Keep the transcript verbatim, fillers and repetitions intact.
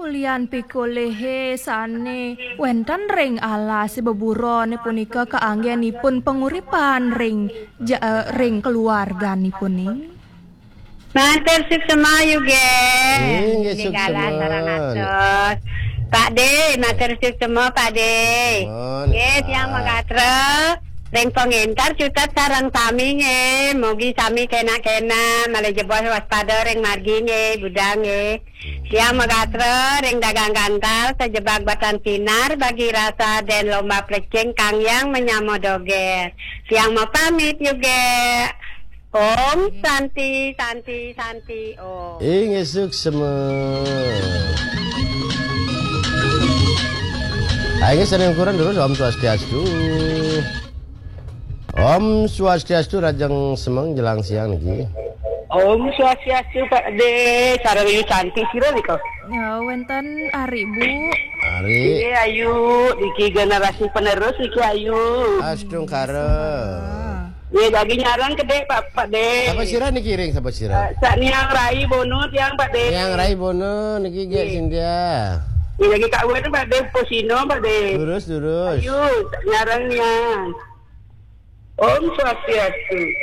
Ulian pikulehe sane wenten ring alas beburon punika kaanggenipun penguripan ring ja, uh, ring keluarganipun ning. Matur suksema yuge. Inggih suksema. Pak De, matur suksema Pak De. Nggih, tiyang makatre. Ring pengentar cutat sarang sami nge, mugi sami kena-kena, malah jebos waspada ring margi nge, budang nge. Siang megatre, ring dagang gantal, sejebak batan sinar, bagi rasa dan lomba plecing kang yang menyamo doger. Siang mau pamit juga. Om Santi, Santi, Santi, Om. Inggih suksema. Ayo sering ukuran dulu Om Swastiastu. Om Swastiastu rajang semeng jelang siang niki. Om Swastiastu Pak De, sarawi cantik sira niko. Ya wenten ari Bu. Ari. Iki ayu, iki generasi penerus iki ayu. Astung kare. Iya lagi nyaran gede Pak Pak De. Sapa sira niki ring sapa sira? Sak niang rai bono tiang Pak De. Yang rai bono niki ge Cynthia. Ini lagi Kak Wen Pak De Posino Pak De. Durus durus. Ayu, nyarang niang. Om Swastiastu.